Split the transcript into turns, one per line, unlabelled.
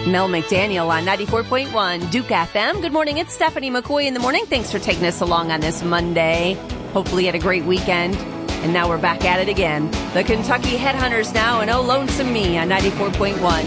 Mel McDaniel on 94.1 Duke FM. Good morning. It's Stephanie McCoy in the morning. Thanks for taking us along on this Monday. Hopefully you had a great weekend. And now we're back at it again. The Kentucky Headhunters now and Oh Lonesome Me on 94.1